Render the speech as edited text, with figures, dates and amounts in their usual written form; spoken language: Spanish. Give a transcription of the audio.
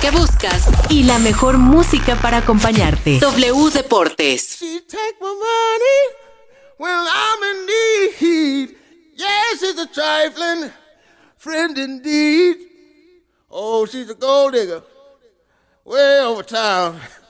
que buscas y la mejor música para acompañarte. W Deportes. She take my money when I'm in need. Yes, she's a trifling friend indeed. Oh, she's a gold digger way over town.